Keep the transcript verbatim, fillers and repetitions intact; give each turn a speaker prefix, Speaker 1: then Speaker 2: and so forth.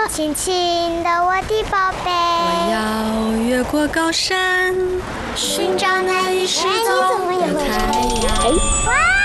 Speaker 1: 亲亲的我的宝贝，
Speaker 2: 我要越过高山，寻找那已失踪的太阳。
Speaker 1: 哇！